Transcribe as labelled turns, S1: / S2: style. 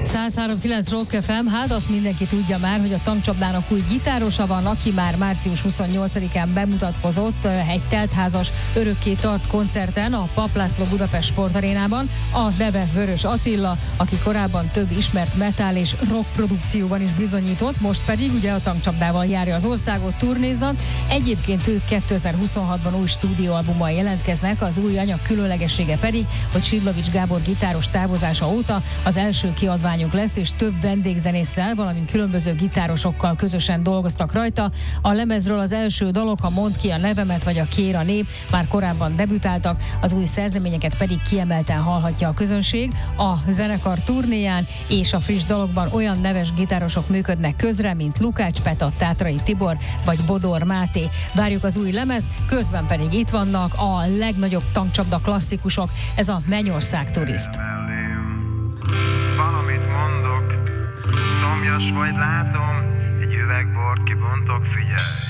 S1: 103.9 Rock FM, hát azt mindenki tudja már, hogy a Tankcsapdának új gitárosa van, aki már március 28-án bemutatkozott egy teltházas örökké tart koncerten a Papp László Budapest Sportarénában. A neve Vörös Attila, aki korábban több ismert metal és rock produkcióban is bizonyított, most pedig ugye a Tankcsapdával járja az országot, turnéznak. Egyébként ők 2026-ban új stúdióalbummal jelentkeznek, az új anyag különlegessége pedig, hogy Sidlovics Gábor gitáros távozása óta az első kiadványuk lesz, és több vendégzenésszel, valamint különböző gitárosokkal közösen dolgoztak rajta. A lemezről az első dalok, a Mondd ki a nevemet vagy a Kér a nép már korábban debütáltak, az új szerzeményeket pedig kiemelten hallhatja a közönség. A zenekar turnéján és a friss dalokban olyan neves gitárosok működnek közre, mint Lukács Peta, Tátrai Tibor vagy Bodor Máté. Várjuk az új lemezt, közben pedig itt vannak a legnagyobb tankcsapda klasszikusok, ez a Mennyország Turiszt.
S2: Valamit mondok, szomjas vagy látom, egy üveg bort kibontok, figyelj!